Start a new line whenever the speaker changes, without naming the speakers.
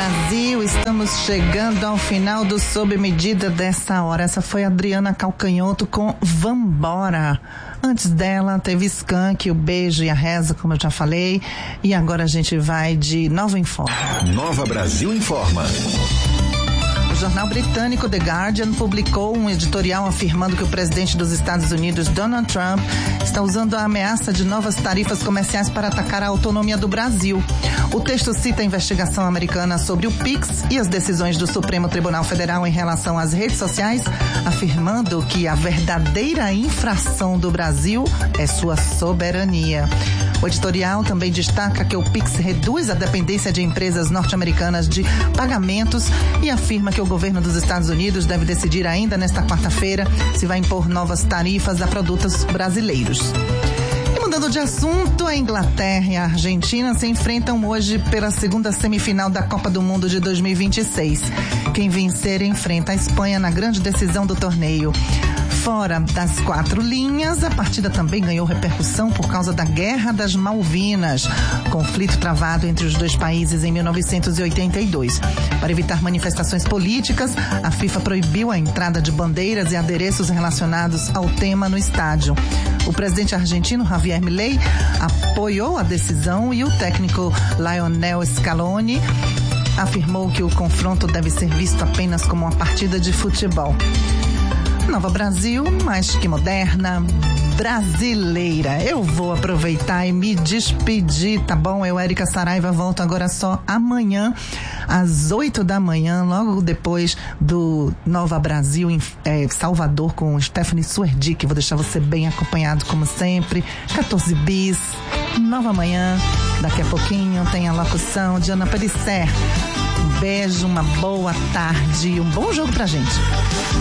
Brasil, estamos chegando ao final do Sob Medida dessa hora. Essa foi a Adriana Calcanhoto com Vambora. Antes dela teve Skank, o Beijo e a Reza, como eu já falei. E agora a gente vai de Nova Informa.
Nova Brasil Informa.
O jornal britânico The Guardian publicou um editorial afirmando que o presidente dos Estados Unidos, Donald Trump, está usando a ameaça de novas tarifas comerciais para atacar a autonomia do Brasil. O texto cita a investigação americana sobre o PIX e as decisões do Supremo Tribunal Federal em relação às redes sociais, afirmando que a verdadeira infração do Brasil é sua soberania. O editorial também destaca que o PIX reduz a dependência de empresas norte-americanas de pagamentos e afirma que o governo dos Estados Unidos deve decidir ainda nesta quarta-feira se vai impor novas tarifas a produtos brasileiros. E mudando de assunto, a Inglaterra e a Argentina se enfrentam hoje pela segunda semifinal da Copa do Mundo de 2026. Quem vencer enfrenta a Espanha na grande decisão do torneio. Fora das 4 linhas, a partida também ganhou repercussão por causa da Guerra das Malvinas, conflito travado entre os dois países em 1982. Para evitar manifestações políticas, a FIFA proibiu a entrada de bandeiras e adereços relacionados ao tema no estádio. O presidente argentino Javier Milei apoiou a decisão e o técnico Lionel Scaloni afirmou que o confronto deve ser visto apenas como uma partida de futebol. Nova Brasil, mais que moderna, brasileira. Eu vou aproveitar e me despedir, tá bom? Eu, Érica Saraiva, volto agora só amanhã, às 8 da manhã, logo depois do Nova Brasil em Salvador, com Stephanie Suerdick. Vou deixar você bem acompanhado, como sempre. 14 bis, nova manhã. Daqui a pouquinho tem a locução de Ana Pelisser. Um beijo, uma boa tarde e um bom jogo pra gente.